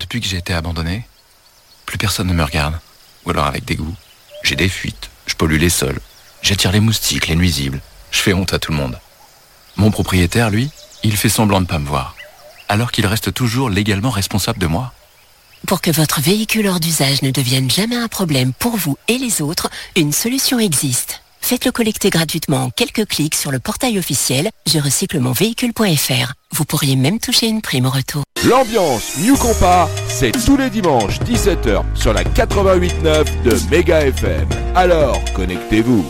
Depuis que j'ai été abandonné, plus personne ne me regarde. Ou alors avec dégoût. J'ai des fuites, je pollue les sols, j'attire les moustiques, les nuisibles. Je fais honte à tout le monde. Mon propriétaire, lui, il fait semblant de pas me voir. Alors qu'il reste toujours légalement responsable de moi. Pour que votre véhicule hors d'usage ne devienne jamais un problème pour vous et les autres, une solution existe. Faites-le collecter gratuitement en quelques clics sur le portail officiel je-recycle-mon-véhicule.fr. Vous pourriez même toucher une prime au retour. L'ambiance New Compa, c'est tous les dimanches 17h sur la 88.9 de Méga FM. Alors, connectez-vous.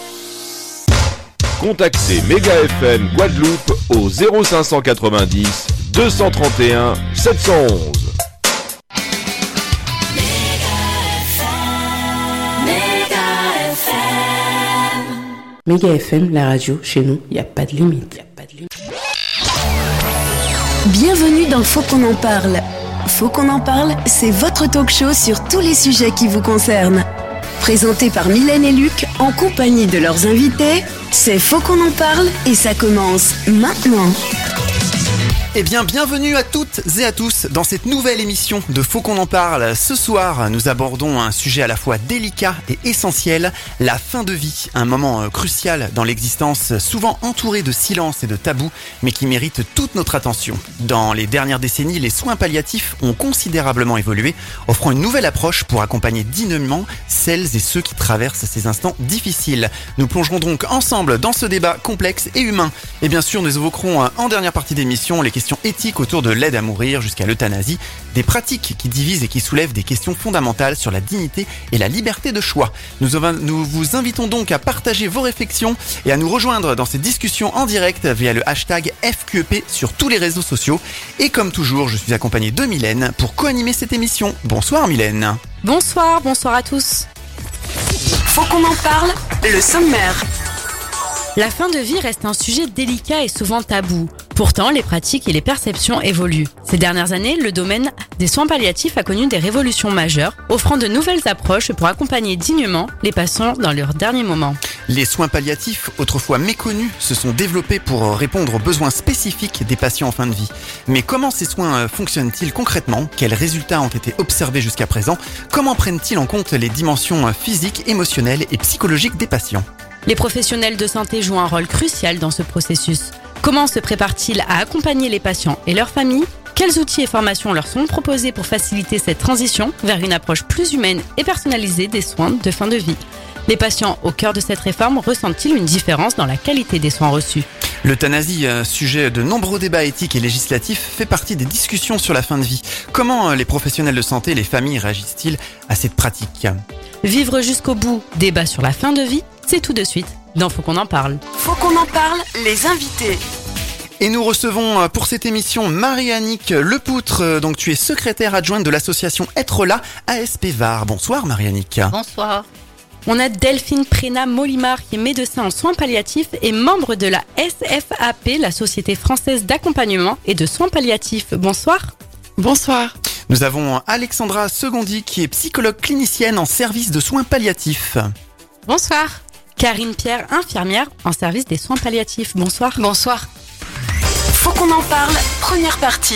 Contactez Méga FM Guadeloupe au 0590 231 711. Méga FM, la radio, chez nous, il n'y a pas de limite. Bienvenue dans Faut qu'on en parle. Faut qu'on en parle, c'est votre talk show sur tous les sujets qui vous concernent. Présenté par Mylène et Luc, en compagnie de leurs invités, c'est Faut qu'on en parle et ça commence maintenant. Eh bien, bienvenue à toutes et à tous dans cette nouvelle émission de Faut qu'on en parle. Ce soir, nous abordons un sujet à la fois délicat et essentiel, la fin de vie. Un moment crucial dans l'existence, souvent entouré de silence et de tabous, mais qui mérite toute notre attention. Dans les dernières décennies, les soins palliatifs ont considérablement évolué, offrant une nouvelle approche pour accompagner dignement celles et ceux qui traversent ces instants difficiles. Nous plongerons donc ensemble dans ce débat complexe et humain. Et bien sûr, nous évoquerons en dernière partie d'émission les questions éthiques autour de l'aide à mourir jusqu'à l'euthanasie, des pratiques qui divisent et qui soulèvent des questions fondamentales sur la dignité et la liberté de choix. Nous vous invitons donc à partager vos réflexions et à nous rejoindre dans ces discussions en direct via le hashtag FQEP sur tous les réseaux sociaux. Et comme toujours, je suis accompagné de Mylène pour co-animer cette émission. Bonsoir Mylène. Bonsoir à tous. Faut qu'on en parle, le sommaire. La fin de vie reste un sujet délicat et souvent tabou. Pourtant, les pratiques et les perceptions évoluent. Ces dernières années, le domaine des soins palliatifs a connu des révolutions majeures, offrant de nouvelles approches pour accompagner dignement les patients dans leurs derniers moments. Les soins palliatifs, autrefois méconnus, se sont développés pour répondre aux besoins spécifiques des patients en fin de vie. Mais comment ces soins fonctionnent-ils concrètement ? Quels résultats ont été observés jusqu'à présent ? Comment prennent-ils en compte les dimensions physiques, émotionnelles et psychologiques des patients ? Les professionnels de santé jouent un rôle crucial dans ce processus. Comment se préparent-ils à accompagner les patients et leurs familles ? Quels outils et formations leur sont proposés pour faciliter cette transition vers une approche plus humaine et personnalisée des soins de fin de vie ? Les patients au cœur de cette réforme ressentent-ils une différence dans la qualité des soins reçus ? L'euthanasie, sujet de nombreux débats éthiques et législatifs, fait partie des discussions sur la fin de vie. Comment les professionnels de santé et les familles réagissent-ils à cette pratique ? Vivre jusqu'au bout, débat sur la fin de vie, c'est tout de suite dans Faut qu'on en parle. Faut qu'on en parle, les invités. Et nous recevons pour cette émission Marie-Annick Lepoutre. Donc tu es secrétaire adjointe de l'association Être là ASP Var. Bonsoir Marie-Annick. Bonsoir. On a Delphine Prénat-Molimar qui est médecin en soins palliatifs et membre de la SFAP, la Société française d'accompagnement et de soins palliatifs. Bonsoir. Bonsoir. Nous avons Alexandra Segondi qui est psychologue clinicienne en service de soins palliatifs. Bonsoir. Karine Pierre, infirmière en service des soins palliatifs. Bonsoir. Bonsoir. Faut qu'on en parle, première partie.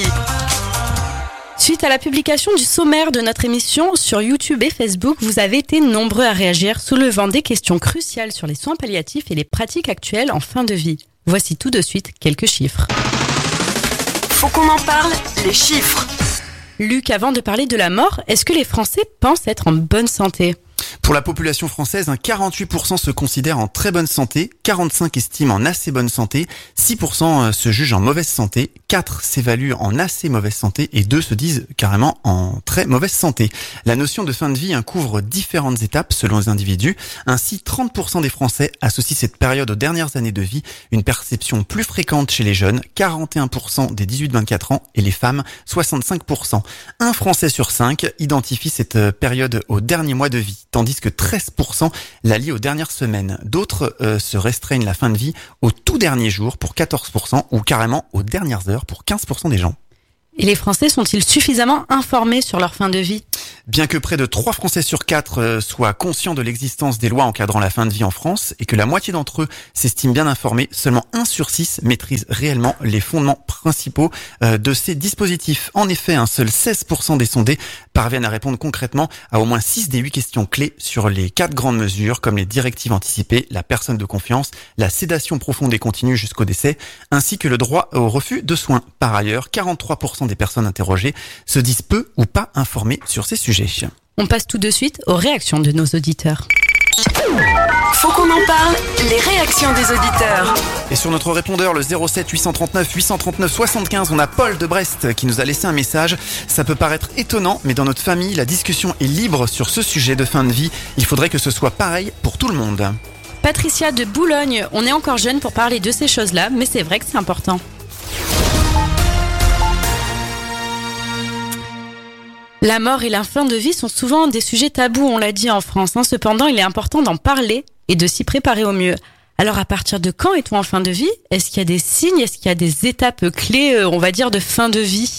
Suite à la publication du sommaire de notre émission sur YouTube et Facebook, vous avez été nombreux à réagir, soulevant des questions cruciales sur les soins palliatifs et les pratiques actuelles en fin de vie. Voici tout de suite quelques chiffres. Faut qu'on en parle, les chiffres. Luc, avant de parler de la mort, est-ce que les Français pensent être en bonne santé ? Pour la population française, 48% se considèrent en très bonne santé, 45% estiment en assez bonne santé, 6% se jugent en mauvaise santé, 4% s'évaluent en assez mauvaise santé et 2% se disent carrément en très mauvaise santé. La notion de fin de vie couvre différentes étapes selon les individus. Ainsi, 30% des Français associent cette période aux dernières années de vie, une perception plus fréquente chez les jeunes, 41% des 18-24 ans et les femmes, 65%. Un Français sur 5 identifie cette période aux derniers mois de vie, tandis que 13% la lient aux dernières semaines. D'autres se restreignent la fin de vie au tout dernier jour pour 14% ou carrément aux dernières heures pour 15% des gens. Et les Français sont-ils suffisamment informés sur leur fin de vie ? Bien que près de 3 Français sur 4 soient conscients de l'existence des lois encadrant la fin de vie en France et que la moitié d'entre eux s'estiment bien informés, seulement 1 sur 6 maîtrise réellement les fondements principaux de ces dispositifs. En effet, seuls 16% des sondés parviennent à répondre concrètement à au moins 6 des 8 questions clés sur les 4 grandes mesures comme les directives anticipées, la personne de confiance, la sédation profonde et continue jusqu'au décès, ainsi que le droit au refus de soins. Par ailleurs, 43% des personnes interrogées se disent peu ou pas informées sur ces sujets. On passe tout de suite aux réactions de nos auditeurs. Faut qu'on en parle, les réactions des auditeurs. Et sur notre répondeur, le 07 839 839 75, on a Paul de Brest qui nous a laissé un message. Ça peut paraître étonnant, mais dans notre famille, la discussion est libre sur ce sujet de fin de vie. Il faudrait que ce soit pareil pour tout le monde. Patricia de Boulogne, on est encore jeune pour parler de ces choses-là, mais c'est vrai que c'est important. La mort et la fin de vie sont souvent des sujets tabous, on l'a dit en France. Cependant, il est important d'en parler et de s'y préparer au mieux. Alors, à partir de quand est-on en fin de vie ? Est-ce qu'il y a des signes ? Est-ce qu'il y a des étapes clés, on va dire, de fin de vie ?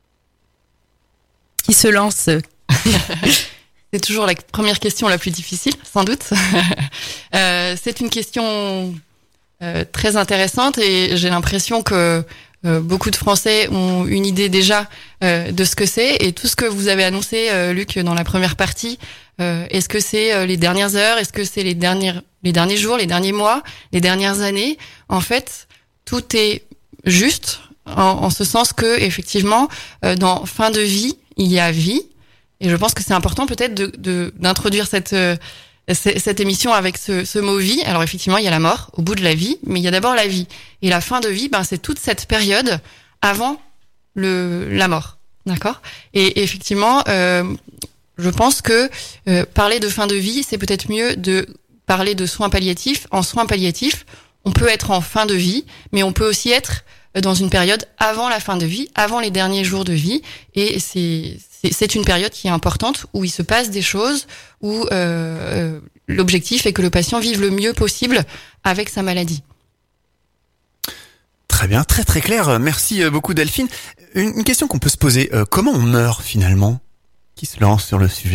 Qui se lance ? C'est toujours la première question la plus difficile, sans doute. C'est une question très intéressante et j'ai l'impression que beaucoup de Français ont une idée déjà de ce que c'est. Et tout ce que vous avez annoncé, Luc, dans la première partie, est-ce que c'est les dernières heures ? Est-ce que c'est les derniers jours, les derniers mois, les dernières années ? En fait, tout est juste en ce sens que, effectivement, dans fin de vie, il y a vie. Et je pense que c'est important peut-être d'introduire cette émission avec ce mot vie. Alors effectivement, il y a la mort au bout de la vie, mais il y a d'abord la vie. Et la fin de vie, c'est toute cette période avant la mort. D'accord ? Et effectivement, je pense que parler de fin de vie, c'est peut-être mieux de parler de soins palliatifs. En soins palliatifs, on peut être en fin de vie, mais on peut aussi être dans une période avant la fin de vie, avant les derniers jours de vie. Et c'est une période qui est importante, où il se passe des choses, où l'objectif est que le patient vive le mieux possible avec sa maladie. Très bien, très très clair. Merci beaucoup Delphine. Une question qu'on peut se poser, comment on meurt finalement ? Qui se lance sur le sujet ?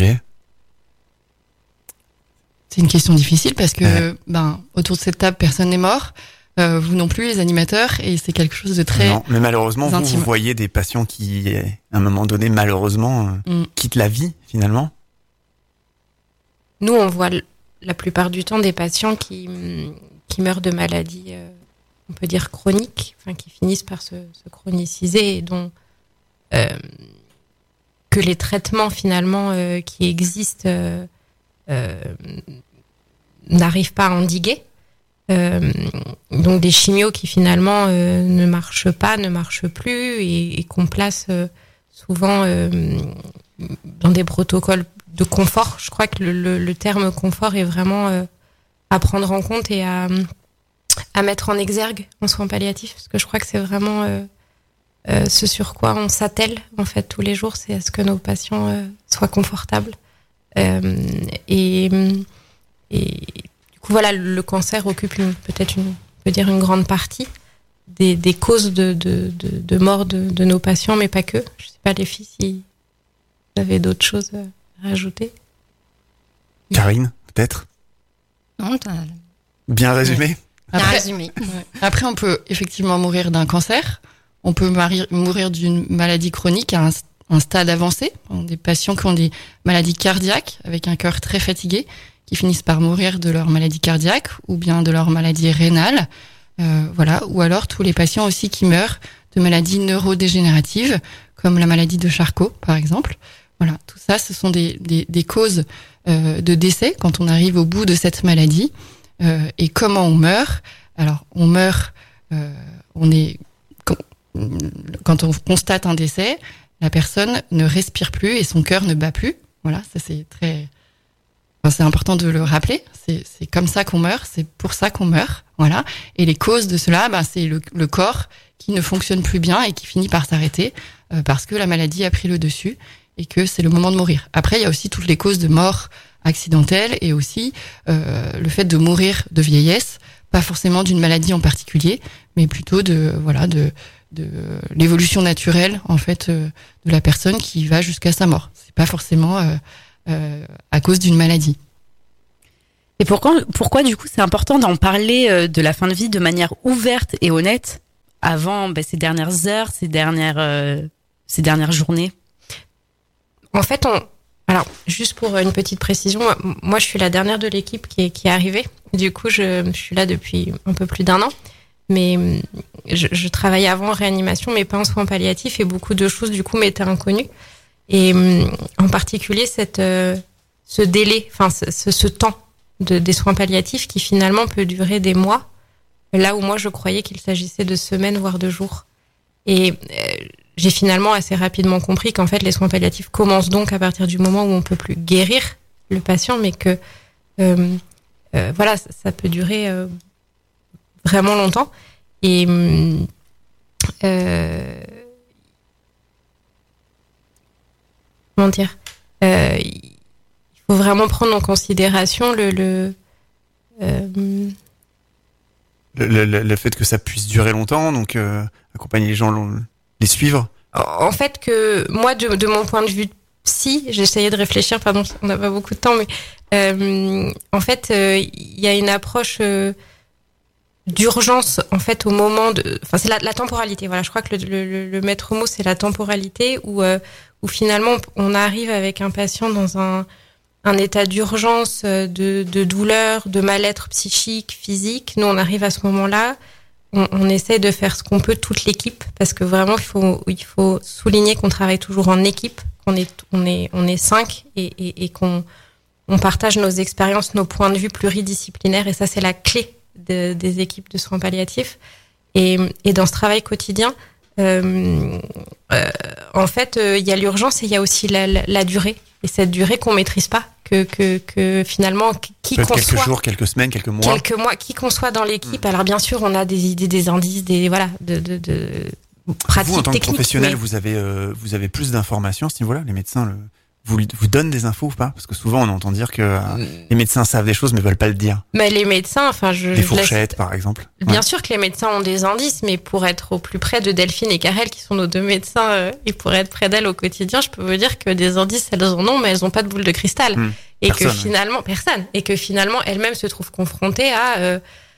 C'est une question difficile parce que autour de cette table, personne n'est mort. Vous non plus, les animateurs, et c'est quelque chose de très Non, mais malheureusement, intime. vous voyez des patients qui, à un moment donné, malheureusement, quittent la vie, finalement. Nous, on voit la plupart du temps des patients qui meurent de maladies, on peut dire chroniques, qui finissent par se chroniciser et dont que les traitements finalement qui existent n'arrivent pas à endiguer. Donc des chimios qui finalement ne marchent plus et qu'on place souvent dans des protocoles de confort. Je crois que le terme confort est vraiment à prendre en compte et à mettre en exergue en soins palliatifs, parce que je crois que c'est vraiment ce sur quoi on s'attelle en fait tous les jours, c'est à ce que nos patients soient confortables et du coup voilà, le cancer occupe peut-être une grande partie des causes de mort de nos patients, mais pas que. Je sais pas les filles si vous avez d'autres choses à rajouter. Karine, peut-être ? Non, t'as Bien résumé ? bien résumé. Après, on peut effectivement mourir d'un cancer. On peut mourir d'une maladie chronique à un stade avancé. Des patients qui ont des maladies cardiaques avec un cœur très fatigué, qui finissent par mourir de leur maladie cardiaque ou bien de leur maladie rénale. Voilà. Ou alors tous les patients aussi qui meurent de maladies neurodégénératives, comme la maladie de Charcot, par exemple. Voilà. Tout ça, ce sont des causes de décès quand on arrive au bout de cette maladie. Et comment on meurt ? Alors, on meurt, quand on constate un décès, la personne ne respire plus et son cœur ne bat plus. Voilà, ça c'est important de le rappeler. C'est comme ça qu'on meurt, c'est pour ça qu'on meurt. Voilà. Et les causes de cela, c'est le corps qui ne fonctionne plus bien et qui finit par s'arrêter parce que la maladie a pris le dessus et que c'est le moment de mourir. Après, il y a aussi toutes les causes de mort accidentelle et aussi le fait de mourir de vieillesse, pas forcément d'une maladie en particulier, mais plutôt de l'évolution naturelle en fait de la personne qui va jusqu'à sa mort. C'est pas forcément à cause d'une maladie. Et pourquoi du coup c'est important d'en parler de la fin de vie de manière ouverte et honnête avant ces dernières heures, ces dernières journées? En fait, alors juste pour une petite précision, moi je suis la dernière de l'équipe qui est arrivée. Du coup, je suis là depuis un peu plus d'1 an. Mais je travaillais avant en réanimation, mais pas en soins palliatifs, et beaucoup de choses du coup m'étaient inconnues. Et en particulier ce délai, enfin ce temps des soins palliatifs qui finalement peut durer des mois, là où moi je croyais qu'il s'agissait de semaines voire de jours. Et j'ai finalement assez rapidement compris qu'en fait les soins palliatifs commencent donc à partir du moment où on peut plus guérir le patient, mais que voilà, ça peut durer vraiment longtemps. Et comment dire, il faut vraiment prendre en considération le fait que ça puisse durer longtemps, donc accompagner les gens, les suivre. En fait, que moi, de mon point de vue psy, j'essayais de réfléchir, pardon, on n'a pas beaucoup de temps, mais en fait, il y a une approche d'urgence en fait au moment enfin c'est la temporalité. Voilà, je crois que le maître mot c'est la temporalité où finalement on arrive avec un patient dans un état d'urgence, de douleur, de mal-être psychique, physique. Nous on arrive à ce moment-là, on essaie de faire ce qu'on peut, toute l'équipe, parce que vraiment il faut souligner qu'on travaille toujours en équipe, qu'on est 5 et qu'on partage nos expériences, nos points de vue pluridisciplinaires, et ça c'est la clé des équipes de soins palliatifs. Et dans ce travail quotidien, en fait, il y a l'urgence et il y a aussi la durée. Et cette durée qu'on maîtrise pas, que finalement, qui qu'on soit. Quelques jours, quelques semaines, quelques mois. Qui qu'on soit dans l'équipe. Alors bien sûr, on a des idées, des indices, de pratiques vous, en tant que techniques, professionnel, vous avez plus d'informations à ce niveau-là. Les médecins vous donnent des infos ou pas? Parce que souvent on entend dire que les médecins savent des choses mais veulent pas le dire. Mais les médecins, des fourchettes par exemple. Bien sûr que les médecins ont des indices, mais pour être au plus près de Delphine et Karel, qui sont nos 2 médecins, et pour être près d'elles au quotidien, je peux vous dire que des indices, elles en ont, mais elles ont pas de boule de cristal. Et personne, que finalement, personne. Et que finalement, elles-mêmes se trouvent confrontées à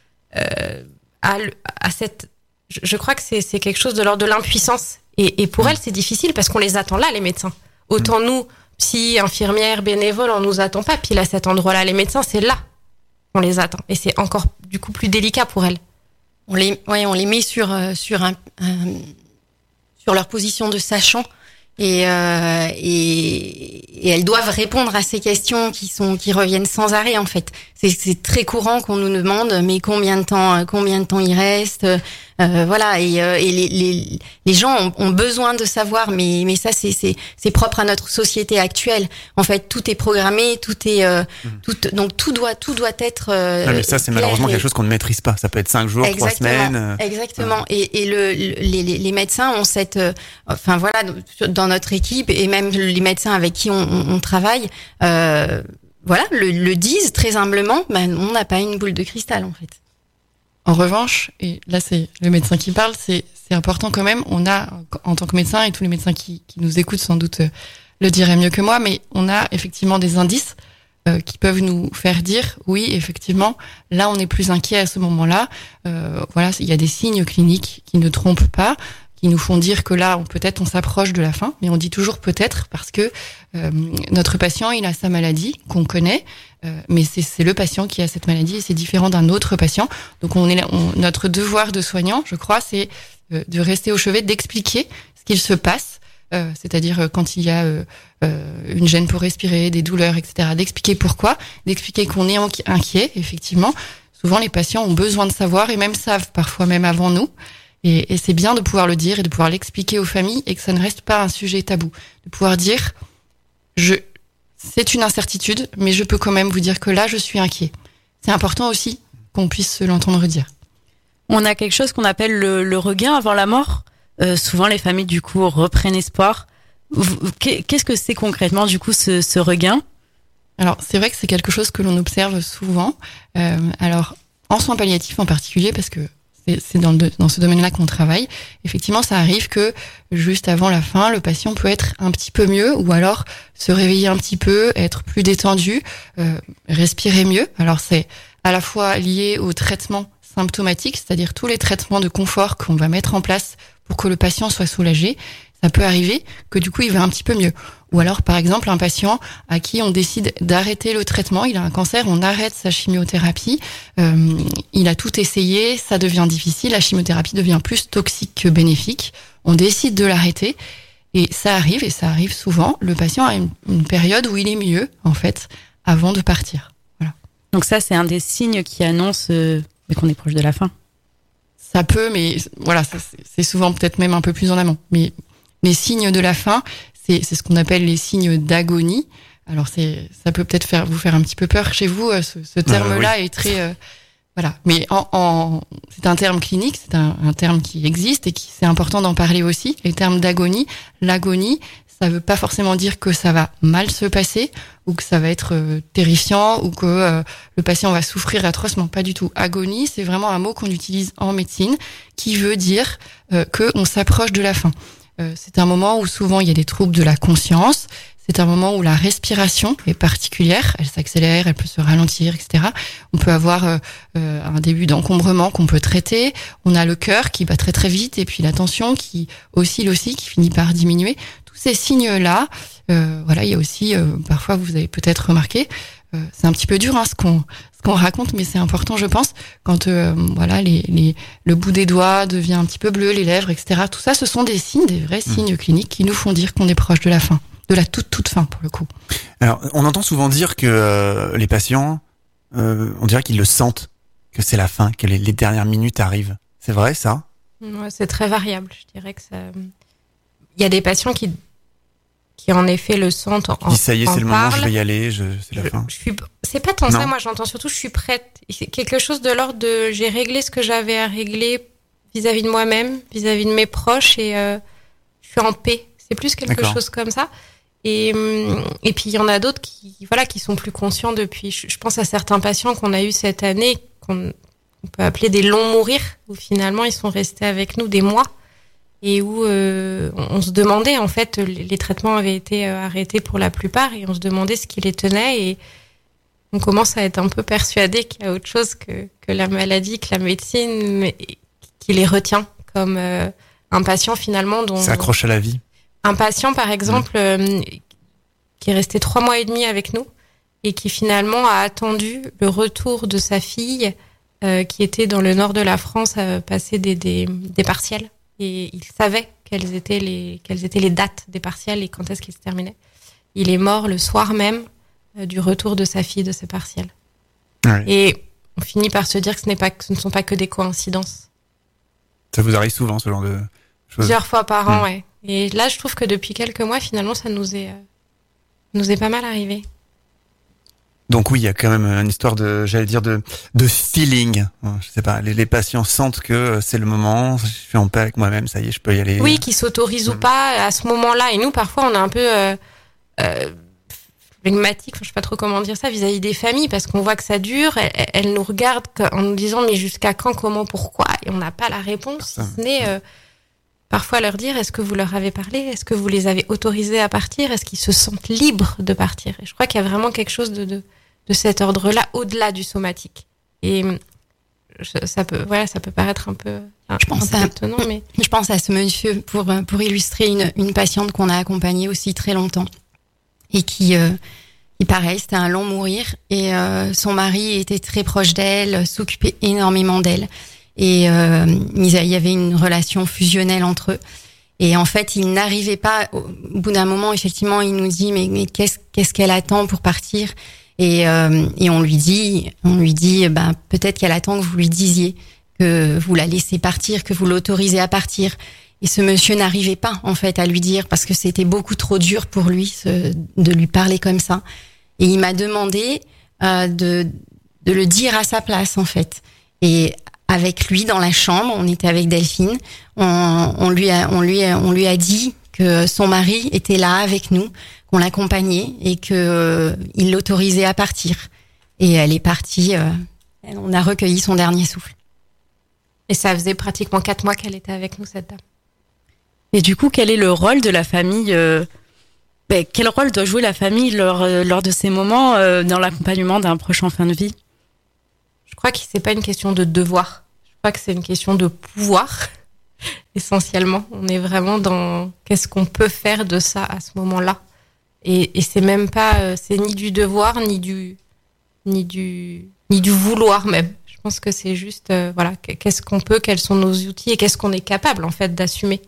cette. Je crois que c'est quelque chose de l'ordre de l'impuissance. Et pour elles, c'est difficile parce qu'on les attend là, les médecins. Autant nous, psy, infirmières, bénévoles, on nous attend pas. Puis là, cet endroit-là, les médecins, c'est là qu'on les attend. Et c'est encore, du coup, plus délicat pour elles. On les met sur leur position de sachant. Et elles doivent répondre à ces questions qui reviennent sans arrêt, en fait. C'est très courant qu'on nous demande, mais combien de temps il reste, voilà. Et les gens ont besoin de savoir, mais ça c'est propre à notre société actuelle. En fait, tout est programmé, donc tout doit être. Mais ça c'est malheureusement quelque chose qu'on ne maîtrise pas. Ça peut être 5 jours, 3 semaines. Exactement. Et les médecins ont cette, enfin voilà, dans notre équipe et même les médecins avec qui on travaille. Voilà, le disent très humblement, on n'a pas une boule de cristal, en fait. En revanche, et là c'est le médecin qui parle, c'est important quand même, on a, en tant que médecin, et tous les médecins qui nous écoutent sans doute le diraient mieux que moi, mais on a effectivement des indices qui peuvent nous faire dire, oui, effectivement, là on est plus inquiet à ce moment-là. Voilà, il y a des signes cliniques qui ne trompent pas, qui nous font dire que là, peut-être on s'approche de la fin, mais on dit toujours peut-être parce que notre patient, il a sa maladie qu'on connaît, mais c'est le patient qui a cette maladie et c'est différent d'un autre patient. Donc notre devoir de soignant, je crois, c'est de rester au chevet, d'expliquer ce qu'il se passe, c'est-à-dire quand il y a une gêne pour respirer, des douleurs, etc., d'expliquer pourquoi, d'expliquer qu'on est inquiet, effectivement. Souvent, les patients ont besoin de savoir et même savent parfois même avant nous. Et c'est bien de pouvoir le dire et de pouvoir l'expliquer aux familles et que ça ne reste pas un sujet tabou. De pouvoir dire, c'est une incertitude, mais je peux quand même vous dire que là, je suis inquiet. C'est important aussi qu'on puisse l'entendre dire. On a quelque chose qu'on appelle le regain avant la mort. Souvent, les familles, du coup, reprennent espoir. Qu'est-ce que c'est concrètement, du coup, ce regain? Alors, c'est vrai que c'est quelque chose que l'on observe souvent. Alors, en soins palliatifs en particulier, parce que c'est dans ce domaine-là qu'on travaille. Effectivement, ça arrive que juste avant la fin, le patient peut être un petit peu mieux, ou alors se réveiller un petit peu, être plus détendu, respirer mieux. Alors c'est à la fois lié au traitement symptomatique, c'est-à-dire tous les traitements de confort qu'on va mettre en place pour que le patient soit soulagé. Ça peut arriver que du coup il va un petit peu mieux. Ou alors par exemple un patient à qui on décide d'arrêter le traitement, il a un cancer, on arrête sa chimiothérapie, il a tout essayé, ça devient difficile, la chimiothérapie devient plus toxique que bénéfique, on décide de l'arrêter et ça arrive souvent, le patient a une période où il est mieux en fait avant de partir. Voilà. Donc ça c'est un des signes qui annonce qu'on est proche de la fin. Ça peut, mais voilà, c'est souvent peut-être même un peu plus en amont. Mais les signes de la fin, c'est ce qu'on appelle les signes d'agonie. Alors ça peut peut-être vous faire un petit peu peur chez vous. Ce terme-là est très voilà. Mais c'est un terme clinique, c'est un terme qui existe et c'est important d'en parler aussi. Les termes d'agonie, l'agonie, ça veut pas forcément dire que ça va mal se passer ou que ça va être terrifiant ou que le patient va souffrir atrocement. Pas du tout. Agonie, c'est vraiment un mot qu'on utilise en médecine qui veut dire que on s'approche de la fin. C'est un moment où souvent il y a des troubles de la conscience. C'est un moment où la respiration est particulière. Elle s'accélère, elle peut se ralentir, etc. On peut avoir un début d'encombrement qu'on peut traiter. On a le cœur qui bat très très vite et puis la tension qui oscille aussi, qui finit par diminuer. Tous ces signes-là, voilà, il y a aussi parfois vous avez peut-être remarqué, c'est un petit peu dur ce qu'on raconte, mais c'est important, je pense, quand voilà le bout des doigts devient un petit peu bleu, les lèvres, etc. Tout ça, ce sont des signes, des vrais signes cliniques qui nous font dire qu'on est proche de la fin, de la toute fin pour le coup. Alors, on entend souvent dire que les patients, on dirait qu'ils le sentent, que c'est la fin, que les dernières minutes arrivent. C'est vrai ça ? Ouais, c'est très variable. Je dirais que ça. Il y a des patients qui en effet le sentent. Qui ça y est, c'est le moment, je vais y aller, c'est la fin. C'est pas tant ça, moi j'entends surtout je suis prête. C'est quelque chose de l'ordre de j'ai réglé ce que j'avais à régler vis-à-vis de moi-même, vis-à-vis de mes proches et je suis en paix. C'est plus quelque chose comme ça. Et puis il y en a d'autres qui sont plus conscients depuis. Je pense à certains patients qu'on a eu cette année qu'on peut appeler des longs mourir, où finalement ils sont restés avec nous des mois. Et où on se demandait, en fait, les traitements avaient été arrêtés pour la plupart, et on se demandait ce qui les tenait, et on commence à être un peu persuadé qu'il y a autre chose que la maladie, que la médecine, mais qui les retient, comme un patient finalement dont... Ça accroche à la vie. Un patient, par exemple, qui est resté 3 mois et demi avec nous, et qui finalement a attendu le retour de sa fille, qui était dans le nord de la France, à passer des partiels. Et il savait quelles étaient les dates des partiels et quand est-ce qu'ils se terminaient. Il est mort le soir même du retour de sa fille de ses partiels. Ouais. Et on finit par se dire que ce ne sont pas que des coïncidences. Ça vous arrive souvent, ce genre de choses ? Plusieurs fois par an, ouais. Et là, je trouve que depuis quelques mois, finalement, ça nous est pas mal arrivé. Donc oui, il y a quand même une histoire de feeling. Je sais pas, les patients sentent que c'est le moment, je suis en paix avec moi-même, ça y est, je peux y aller. Oui, qu'ils s'autorisent ou pas à ce moment-là. Et nous, parfois, on est un peu flegmatique, je sais pas trop comment dire ça, vis-à-vis des familles, parce qu'on voit que ça dure. Elles nous regardent en nous disant mais jusqu'à quand, comment, pourquoi, et on n'a pas la réponse. Ce n'est parfois leur dire est-ce que vous leur avez parlé, est-ce que vous les avez autorisés à partir, est-ce qu'ils se sentent libres de partir. Et je crois qu'il y a vraiment quelque chose de cet ordre-là, au-delà du somatique. Et ça peut paraître un peu étonnant, mais... Je pense à ce monsieur pour illustrer une patiente qu'on a accompagnée aussi très longtemps. Et qui pareil, c'était un long mourir. Et son mari était très proche d'elle, s'occupait énormément d'elle. Et il y avait une relation fusionnelle entre eux. Et en fait, il n'arrivait pas... Au bout d'un moment, effectivement, il nous dit mais qu'est-ce qu'elle attend pour partir ? Et on lui dit peut-être qu'elle attend que vous lui disiez que vous la laissez partir, que vous l'autorisez à partir. Et ce monsieur n'arrivait pas en fait à lui dire parce que c'était beaucoup trop dur pour lui de lui parler comme ça. Et il m'a demandé de le dire à sa place en fait. Et avec lui dans la chambre, on était avec Delphine, on lui a dit que son mari était là avec nous, qu'on l'accompagnait et que il l'autorisait à partir. Et elle est partie. On a recueilli son dernier souffle. Et ça faisait pratiquement 4 mois qu'elle était avec nous, cette dame. Et du coup, quel est le rôle de la famille quel rôle doit jouer la famille lors de ces moments dans l'accompagnement d'un proche en fin de vie? Je crois que c'est pas une question de devoir. Je crois que c'est une question de pouvoir, essentiellement. On est vraiment dans qu'est-ce qu'on peut faire de ça à ce moment-là. Et c'est même pas, c'est ni du devoir, ni du vouloir même. Je pense que c'est juste, qu'est-ce qu'on peut, quels sont nos outils et qu'est-ce qu'on est capable, en fait, d'assumer.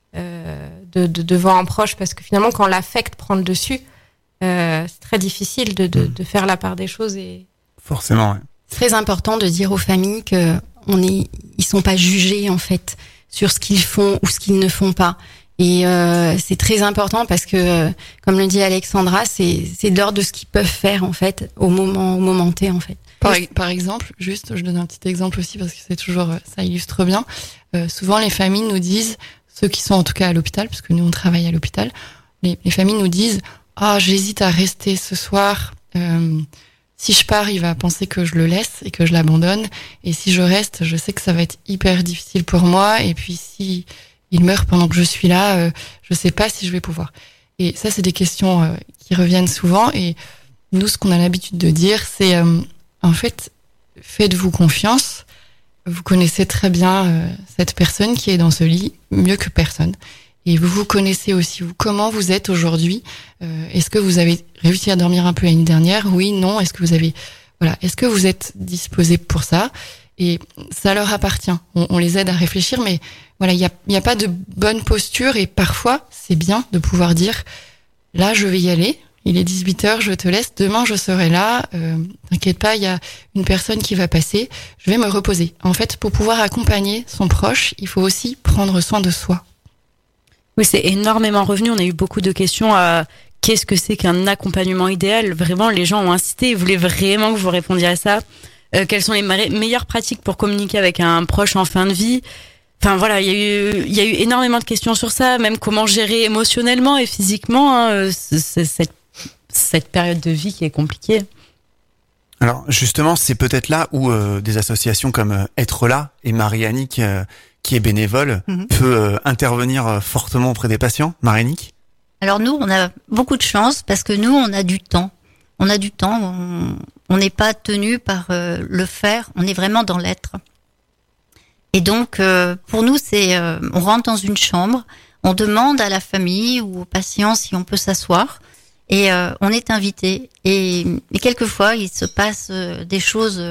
Devant un proche, parce que finalement quand l'affect prend le dessus, c'est très difficile de faire la part des choses. Et forcément, ouais. C'est très important de dire aux familles que ils sont pas jugés en fait sur ce qu'ils font ou ce qu'ils ne font pas. Et c'est très important parce que, comme le dit Alexandra, c'est de l'ordre de ce qu'ils peuvent faire en fait au moment T en fait. Par exemple, juste, je donne un petit exemple aussi parce que c'est toujours, ça illustre bien. Souvent les familles nous disent, ceux qui sont en tout cas à l'hôpital, parce que nous on travaille à l'hôpital, les familles nous disent j'hésite à rester ce soir, si je pars il va penser que je le laisse et que je l'abandonne, et si je reste je sais que ça va être hyper difficile pour moi, et puis si il meurt pendant que je suis là, je sais pas si je vais pouvoir. Et ça c'est des questions qui reviennent souvent, et nous ce qu'on a l'habitude de dire c'est en fait faites-vous confiance. Vous connaissez très bien cette personne qui est dans ce lit mieux que personne. Et vous vous connaissez aussi, vous, comment vous êtes aujourd'hui. Est-ce que vous avez réussi à dormir un peu l'année dernière? Oui, non. Est-ce que vous avez, est-ce que vous êtes disposé pour ça? Et ça leur appartient. On les aide à réfléchir, mais il y a pas de bonne posture, et parfois c'est bien de pouvoir dire là je vais y aller. Il est 18h, je te laisse. Demain, je serai là. T'inquiète pas, il y a une personne qui va passer. Je vais me reposer. En fait, pour pouvoir accompagner son proche, il faut aussi prendre soin de soi. Oui, c'est énormément revenu. On a eu beaucoup de questions à qu'est-ce que c'est qu'un accompagnement idéal. Vraiment, les gens ont insisté. Ils voulaient vraiment que vous répondiez à ça. Quelles sont les meilleures pratiques pour communiquer avec un proche en fin de vie? Enfin voilà, il y a eu énormément de questions sur ça. Même comment gérer émotionnellement et physiquement cette période de vie qui est compliquée. Alors justement, c'est peut-être là où des associations comme Être là et Marie-Annick, qui est bénévole, peut intervenir fortement auprès des patients. Marie-Annick ? Alors nous, on a beaucoup de chance parce que nous, on a du temps. On a du temps, on n'est pas tenu par le faire, on est vraiment dans l'être. Et donc, pour nous, on rentre dans une chambre, on demande à la famille ou au patient si on peut s'asseoir. Et on est invité. Et quelquefois, il se passe des choses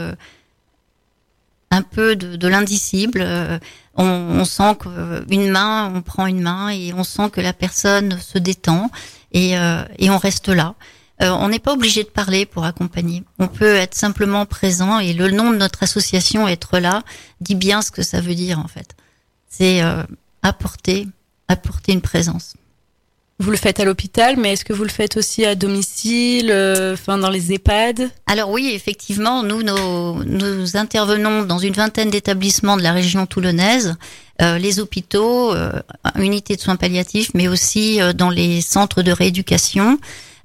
un peu de l'indicible. On sent on prend une main et on sent que la personne se détend et on reste là. On n'est pas obligé de parler pour accompagner. On peut être simplement présent, et le nom de notre association, Être là, dit bien ce que ça veut dire en fait. C'est apporter une présence. Vous le faites à l'hôpital, mais est-ce que vous le faites aussi à domicile, dans les EHPAD? Alors oui, effectivement, nous intervenons dans une vingtaine d'établissements de la région toulonnaise, les hôpitaux, unités de soins palliatifs, mais aussi dans les centres de rééducation,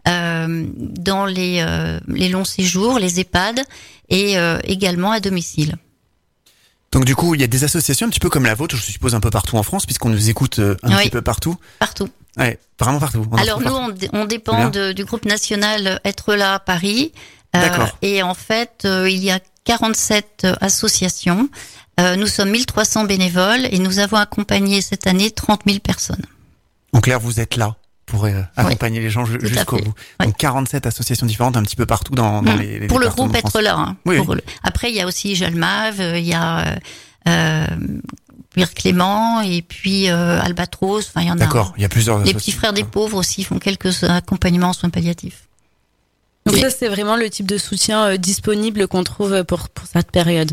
dans les longs séjours, les EHPAD, et également à domicile. Donc du coup, il y a des associations un petit peu comme la vôtre, je suppose un peu partout en France, puisqu'on nous écoute un petit peu partout. Partout. Ouais, vraiment partout. Alors nous, on dépend du groupe national Être là à Paris. D'accord. Et en fait, il y a 47 associations. Nous sommes 1300 bénévoles et nous avons accompagné cette année 30 000 personnes. En clair, vous êtes là pour accompagner les gens jusqu'au bout. Oui. Donc 47 associations différentes un petit peu partout dans les pour le groupe Être là. Hein. Oui. Après, il y a aussi Jalmave, il y a Pierre Clément et puis Albatros. Enfin, il y en a. D'accord, il y a plusieurs. Les petits frères des pauvres aussi font quelques accompagnements en soins palliatifs. Donc ça, c'est vraiment le type de soutien disponible qu'on trouve pour cette période.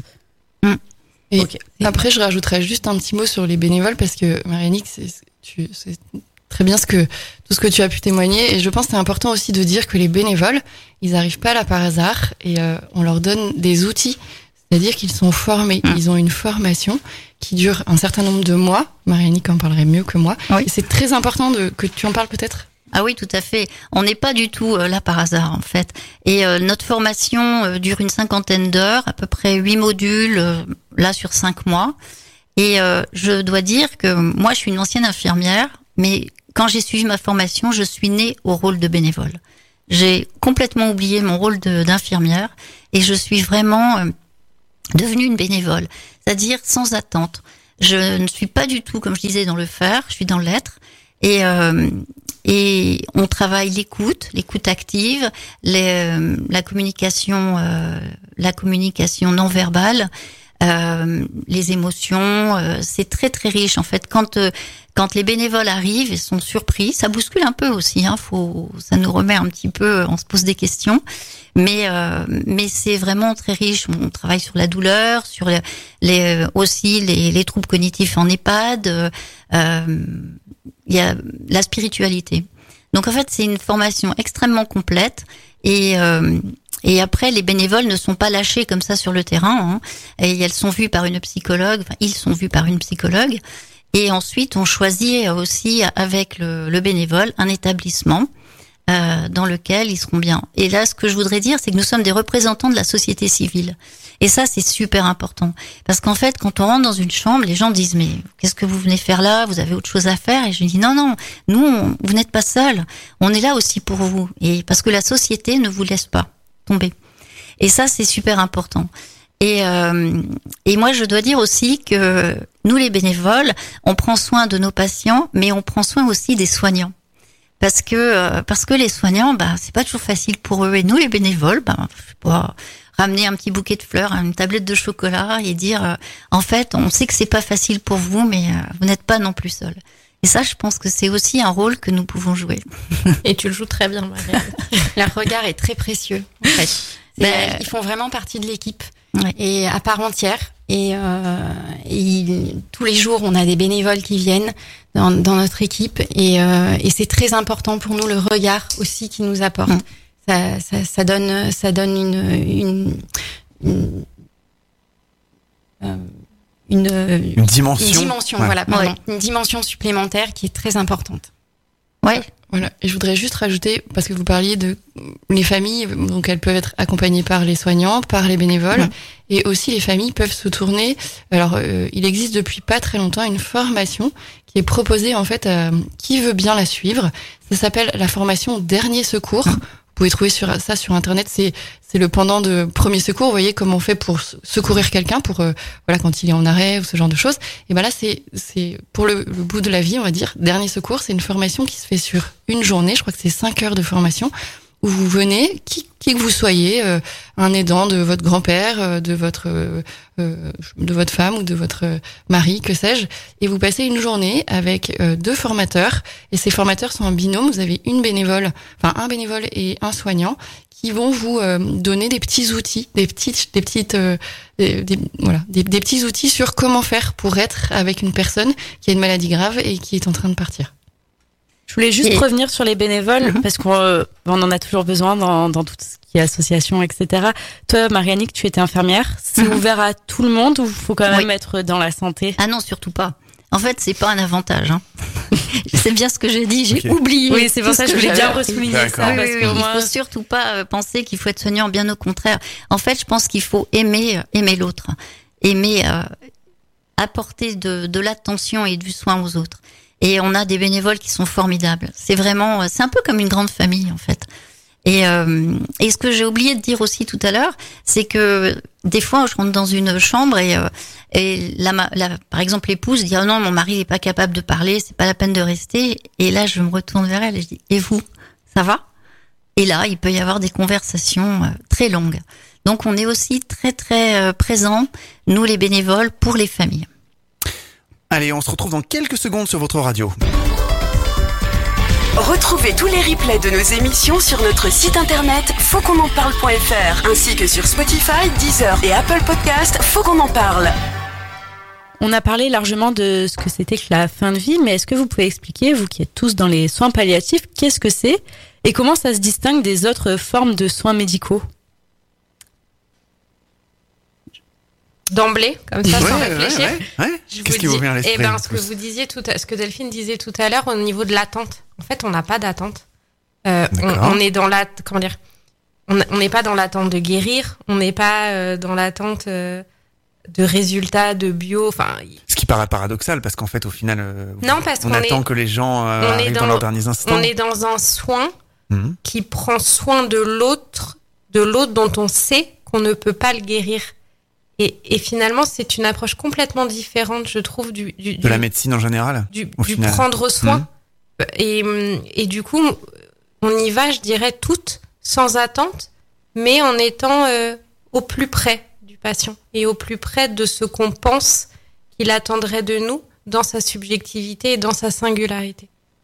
Et après, je rajouterais juste un petit mot sur les bénévoles parce que Marie-Annick, c'est très bien tout ce que tu as pu témoigner, et je pense que c'est important aussi de dire que les bénévoles, ils arrivent pas là par hasard, et on leur donne des outils, c'est-à-dire qu'ils sont formés, ils ont une formation qui dure un certain nombre de mois. Marie-Annick en parlerait mieux que moi. Oui. Et c'est très important que tu en parles peut-être. Ah oui, tout à fait. On n'est pas du tout là par hasard, en fait. Et notre formation dure une 50aine d'heures, à peu près 8 modules, là sur 5 mois. Et je dois dire que moi, je suis une ancienne infirmière, mais quand j'ai suivi ma formation, je suis née au rôle de bénévole. J'ai complètement oublié mon rôle d'infirmière et je suis vraiment devenue une bénévole, c'est-à-dire sans attente. Je ne suis pas du tout, comme je disais, dans le faire, je suis dans l'être. Et on travaille l'écoute active, la communication non verbale, les émotions. C'est très très riche en fait. Quand les bénévoles arrivent et sont surpris, ça bouscule un peu aussi. Ça nous remet un petit peu, on se pose des questions. Mais c'est vraiment très riche. On travaille sur la douleur, sur aussi les troubles cognitifs en EHPAD. Il y a la spiritualité. Donc en fait, c'est une formation extrêmement complète et après, les bénévoles ne sont pas lâchés comme ça sur le terrain. Et elles sont vues par une psychologue. Enfin, ils sont vus par une psychologue. Et ensuite, on choisit aussi avec le bénévole un établissement dans lequel ils seront bien. Et là, ce que je voudrais dire, c'est que nous sommes des représentants de la société civile. Et ça, c'est super important. Parce qu'en fait, quand on rentre dans une chambre, les gens disent, mais qu'est-ce que vous venez faire là? Vous avez autre chose à faire? Et je dis, non, nous, vous n'êtes pas seuls. On est là aussi pour vous. Et parce que la société ne vous laisse pas tomber. Et ça, c'est super important. Et moi, je dois dire aussi que nous, les bénévoles, on prend soin de nos patients, mais on prend soin aussi des soignants. Parce que les soignants, c'est pas toujours facile pour eux. Et nous, les bénévoles, je sais pas, ramener un petit bouquet de fleurs, une tablette de chocolat et dire, en fait, on sait que c'est pas facile pour vous, mais vous n'êtes pas non plus seuls. Et ça, je pense que c'est aussi un rôle que nous pouvons jouer. Et tu le joues très bien, Marianne. Leur regard est très précieux, en fait. Ils font vraiment partie de l'équipe. Ouais. Et à part entière. Et tous les jours, on a des bénévoles qui viennent dans notre équipe. Et c'est très important pour nous, le regard aussi qu'ils nous apportent. Ça donne une dimension. Ouais. Voilà, pardon. Ouais. Une dimension supplémentaire qui est très importante. Ouais. Voilà. Et je voudrais juste rajouter, parce que vous parliez de les familles, donc elles peuvent être accompagnées par les soignants, par les bénévoles, et aussi les familles peuvent se tourner. Alors, il existe depuis pas très longtemps une formation qui est proposée en fait à qui veut bien la suivre. Ça s'appelle la formation Dernier Secours. Vous pouvez trouver ça sur internet, c'est le pendant de premier secours, vous voyez comment on fait pour secourir quelqu'un pour quand il est en arrêt ou ce genre de choses. Et là c'est pour le bout de la vie, on va dire. Dernier secours, c'est une formation qui se fait sur une journée, je crois que c'est 5 heures de formation où vous venez, qui que vous soyez, un aidant de votre grand-père, de votre femme ou de votre mari, que sais-je, et vous passez une journée avec 2 formateurs, et ces formateurs sont en binôme. Vous avez un bénévole et un soignant qui vont vous donner des petits outils, des petits outils sur comment faire pour être avec une personne qui a une maladie grave et qui est en train de partir. Je voulais juste revenir sur les bénévoles, parce qu'on en a toujours besoin dans tout ce qui est association, etc. Toi, Mariannick, tu étais infirmière. C'est ouvert à tout le monde ou faut quand même être dans la santé? Ah non, surtout pas. En fait, c'est pas un avantage. C'est bien ce que j'ai dit, j'ai oublié. Oui, c'est pour ça que je voulais bien ressouligner ça. Parce que il faut surtout pas penser qu'il faut être soignant, bien au contraire. En fait, je pense qu'il faut aimer l'autre. Aimer apporter de l'attention et du soin aux autres. Et on a des bénévoles qui sont formidables. C'est un peu comme une grande famille, en fait. Et ce que j'ai oublié de dire aussi tout à l'heure, c'est que des fois, je rentre dans une chambre et par exemple, l'épouse dit, oh non, mon mari n'est pas capable de parler, c'est pas la peine de rester. Et là, je me retourne vers elle et je dis, et vous, ça va? Et là, il peut y avoir des conversations très longues. Donc, on est aussi très, très présents, nous les bénévoles, pour les familles. Allez, on se retrouve dans quelques secondes sur votre radio. Retrouvez tous les replays de nos émissions sur notre site internet fautquonenparle.fr ainsi que sur Spotify, Deezer et Apple Podcast. Faut qu'on en parle. On a parlé largement de ce que c'était que la fin de vie, mais est-ce que vous pouvez expliquer, vous qui êtes tous dans les soins palliatifs, qu'est-ce que c'est et comment ça se distingue des autres formes de soins médicaux? d'emblée, comme ça, sans réfléchir. Ouais. Qu'est-ce qui vous vient à l'esprit? Ce que Delphine disait tout à l'heure au niveau de l'attente. En fait, on n'a pas d'attente. On est dans on n'est pas dans l'attente de guérir. On n'est pas dans l'attente de résultats, de bio. Enfin. Ce qui paraît paradoxal parce qu'en fait, au final, on attend que les gens arrivent dans leurs derniers instants. On est dans un soin qui prend soin de l'autre dont on sait qu'on ne peut pas le guérir. Et finalement, c'est une approche complètement différente, je trouve, de la médecine en général. Du prendre soin. Et du coup, on y va, je dirais, toutes sans attente, mais en étant au plus près du patient et au plus près de ce qu'on pense qu'il attendrait de nous dans sa subjectivité et dans sa singularité.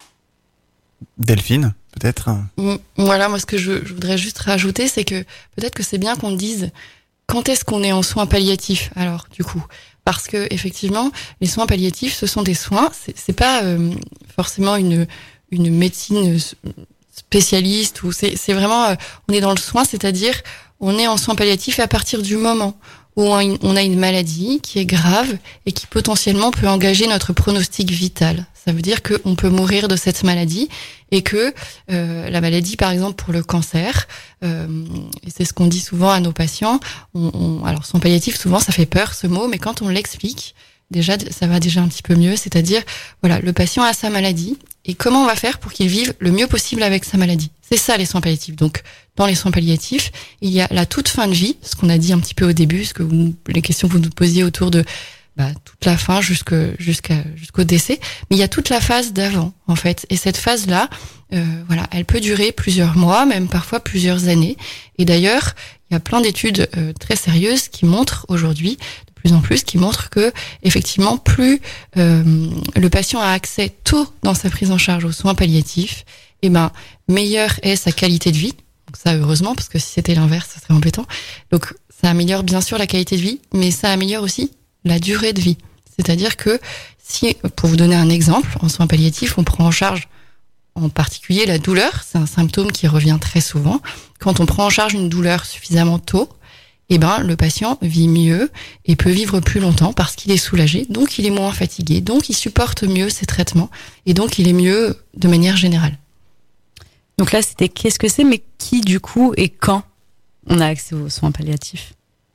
Delphine, peut-être. Voilà, moi ce que je voudrais juste rajouter, c'est que peut-être que c'est bien qu'on dise quand est-ce qu'on est en soins palliatifs. Alors du coup, parce que effectivement, les soins palliatifs, ce sont des soins. C'est pas forcément une médecine spécialiste ou c'est vraiment on est dans le soin, c'est-à-dire on est en soins palliatifs à partir du moment où on a une maladie qui est grave et qui potentiellement peut engager notre pronostic vital. Ça veut dire qu'on peut mourir de cette maladie et que la maladie, par exemple pour le cancer, et c'est ce qu'on dit souvent à nos patients, alors soins palliatifs, souvent ça fait peur ce mot, mais quand on l'explique, déjà ça va déjà un petit peu mieux, c'est-à-dire voilà, le patient a sa maladie et comment on va faire pour qu'il vive le mieux possible avec sa maladie. C'est ça les soins palliatifs. Donc dans les soins palliatifs, il y a la toute fin de vie, ce qu'on a dit un petit peu au début, les questions que vous nous posiez autour de toute la fin jusqu'au décès, mais il y a toute la phase d'avant en fait. Et cette phase-là, voilà, elle peut durer plusieurs mois, même parfois plusieurs années. Et d'ailleurs, il y a plein d'études très sérieuses qui montrent aujourd'hui plus en plus, qui montre que effectivement plus le patient a accès tôt dans sa prise en charge aux soins palliatifs, et meilleure est sa qualité de vie. Donc ça heureusement, parce que si c'était l'inverse, ça serait embêtant. Donc ça améliore bien sûr la qualité de vie, mais ça améliore aussi la durée de vie. C'est-à-dire que si, pour vous donner un exemple, en soins palliatifs, on prend en charge en particulier la douleur, c'est un symptôme qui revient très souvent. Quand on prend en charge une douleur suffisamment tôt, le patient vit mieux et peut vivre plus longtemps parce qu'il est soulagé, donc il est moins fatigué, donc il supporte mieux ses traitements et donc il est mieux de manière générale. Donc là, c'était qu'est-ce que c'est, mais qui du coup et quand on a accès aux soins palliatifs?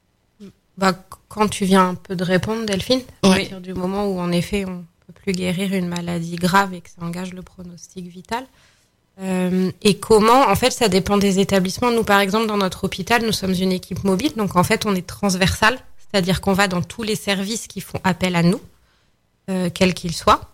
Quand tu viens un peu de répondre, Delphine, à ouais. partir du moment où en effet on peut plus guérir une maladie grave et que ça engage le pronostic vital. Et comment, en fait, ça dépend des établissements. Nous, par exemple, dans notre hôpital, nous sommes une équipe mobile, donc en fait, on est transversal, c'est-à-dire qu'on va dans tous les services qui font appel à nous, quels qu'ils soient,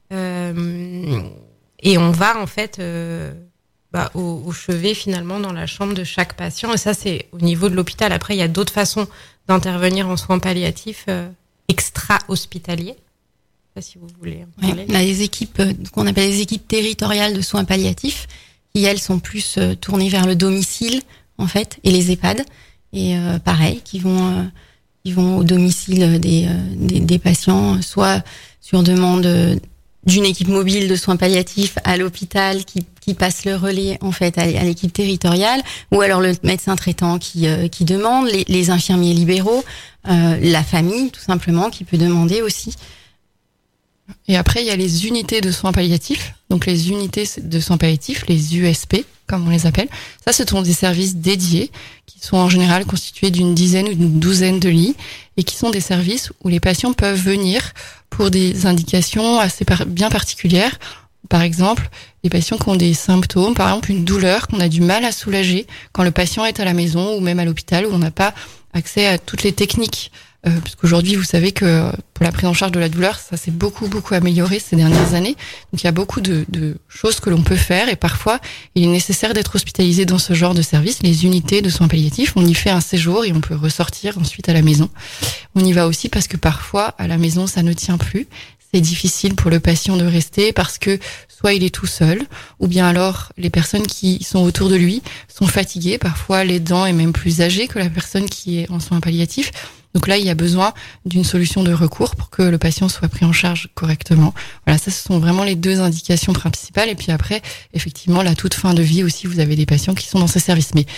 et on va en fait au chevet finalement dans la chambre de chaque patient. Et ça, c'est au niveau de l'hôpital. Après, il y a d'autres façons d'intervenir en soins palliatifs extra-hospitaliers. Je sais pas si vous voulez en parler. On a des équipes qu'on appelle les équipes territoriales de soins palliatifs qui, elles, sont plus tournées vers le domicile, en fait, et les EHPAD. Et pareil, qui vont au domicile des patients, soit sur demande d'une équipe mobile de soins palliatifs à l'hôpital qui passe le relais en fait à l'équipe territoriale, ou alors le médecin traitant qui demande, les infirmiers libéraux, la famille tout simplement qui peut demander aussi. Et après, il y a les unités de soins palliatifs. Donc, les unités de soins palliatifs, les USP, comme on les appelle. Ça, ce sont des services dédiés qui sont en général constitués d'une dizaine ou d'une douzaine de lits et qui sont des services où les patients peuvent venir pour des indications assez bien particulières. Par exemple, les patients qui ont des symptômes, par exemple une douleur qu'on a du mal à soulager quand le patient est à la maison ou même à l'hôpital où on n'a pas accès à toutes les techniques. Parce qu'aujourd'hui, vous savez que pour la prise en charge de la douleur, ça s'est beaucoup amélioré ces dernières années. Donc, il y a beaucoup de choses que l'on peut faire et parfois, il est nécessaire d'être hospitalisé dans ce genre de service. Les unités de soins palliatifs, on y fait un séjour et on peut ressortir ensuite à la maison. On y va aussi parce que parfois, à la maison, ça ne tient plus. C'est difficile pour le patient de rester parce que soit il est tout seul, ou bien alors les personnes qui sont autour de lui sont fatiguées. Parfois, l'aidant est même plus âgé que la personne qui est en soins palliatifs. Donc là, il y a besoin d'une solution de recours pour que le patient soit pris en charge correctement. Voilà, ça, ce sont vraiment les deux indications principales. Et puis après, effectivement, la toute fin de vie aussi, vous avez des patients qui sont dans ces services. Mais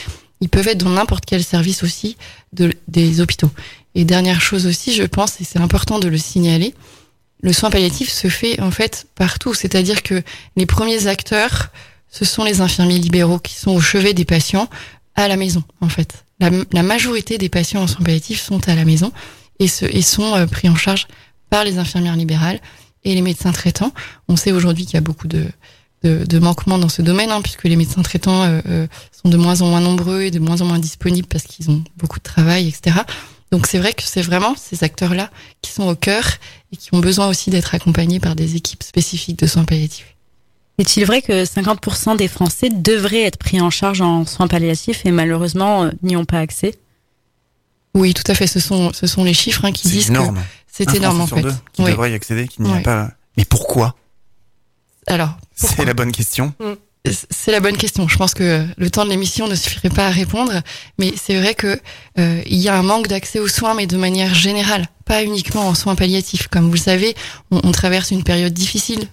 ils peuvent être dans n'importe quel service aussi des hôpitaux. Et dernière chose aussi, je pense, et c'est important de le signaler, le soin palliatif se fait en fait partout. C'est-à-dire que les premiers acteurs, ce sont les infirmiers libéraux qui sont au chevet des patients à la maison, en fait. La majorité des patients en soins palliatifs sont à la maison et sont pris en charge par les infirmières libérales et les médecins traitants. On sait aujourd'hui qu'il y a beaucoup de manquements dans ce domaine, puisque les médecins traitants sont de moins en moins nombreux et de moins en moins disponibles parce qu'ils ont beaucoup de travail, etc. Donc c'est vrai que c'est vraiment ces acteurs-là qui sont au cœur et qui ont besoin aussi d'être accompagnés par des équipes spécifiques de soins palliatifs. Est-il vrai que 50% des Français devraient être pris en charge en soins palliatifs et malheureusement n'y ont pas accès? Oui, tout à fait. Ce sont les chiffres qui disent énorme. Que c'est énorme en fait. Qui devrait y accéder, qui n'y a pas. Mais pourquoi? Alors, c'est la bonne question. C'est la bonne question. Je pense que le temps de l'émission ne suffirait pas à répondre, mais c'est vrai que il y a un manque d'accès aux soins, mais de manière générale, pas uniquement en soins palliatifs. Comme vous le savez, on traverse une période difficile